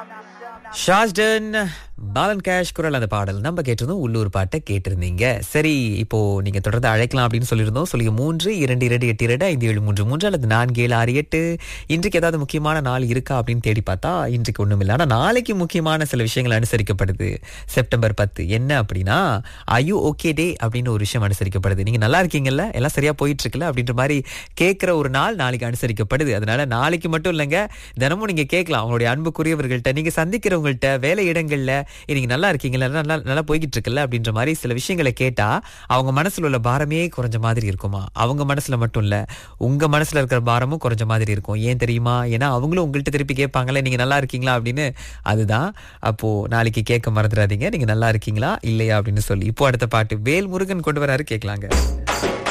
ஷாஜ்டன் Balan cash குரல் அந்த பாடல் நம்ம கேட்டிருந்தோம். உள்ளூர் பாட்டை கேட்டிருந்தீங்க. சரி, இப்போ நீங்க தொடர்ந்து அழைக்கலாம் அப்படின்னு சொல்லியிருந்தோம். சொல்லுங்க 3-2-2-8-2-5-7-3-3 அல்லது 4-7-6-8. இன்றைக்கு ஏதாவது முக்கியமான நாள் இருக்கா அப்படின்னு தேடி பார்த்தா இன்றைக்கு ஒண்ணும் இல்லை. ஆனா நாளைக்கு முக்கியமான சில விஷயங்கள் அனுசரிக்கப்படுது. செப்டம்பர் 10 என்ன அப்படின்னா ஐயோ ஓகே டே அப்படின்னு ஒரு விஷயம் அனுசரிக்கப்படுது. நீங்க நல்லா இருக்கீங்கல்ல, எல்லாம் சரியா போயிட்டு இருக்குல்ல அப்படின்ற மாதிரி கேட்கிற ஒரு நாள் நாளைக்கு அனுசரிக்கப்படுது. அதனால நாளைக்கு மட்டும் இல்லைங்க, தினமும் நீங்க கேட்கலாம் அவங்களுடைய அன்புக்குரியவர்கள்ட்ட, நீங்க சந்திக்கிறவங்கள்ட்ட, வேலை இடங்கள்ல நீங்க நல்லா இருக்கீங்களா, நல்லா நல்லா போய்கிட்டு இருக்குல்ல அப்படின்ற மாதிரி சில விஷயங்களை கேட்டா அவங்க மனசுல உள்ள பாரமே குறைஞ்ச மாதிரி இருக்குமா. அவங்க மனசுல மட்டும் இல்ல, உங்க மனசுல இருக்கிற பாரமும் குறைஞ்ச மாதிரி இருக்கும். ஏன் தெரியுமா? ஏன்னா அவங்களும் உங்கள்கிட்ட திருப்பி கேட்பாங்கல்ல நீங்க நல்லா இருக்கீங்களா அப்படின்னு. அதுதான். அப்போ நாளைக்கு கேட்க மறந்துடாதீங்க நீங்க நல்லா இருக்கீங்களா இல்லையா அப்படின்னு சொல்லி. இப்போ அடுத்த பாட்டு வேல்முருகன் கொண்டு வராரு, கேட்கலாங்க.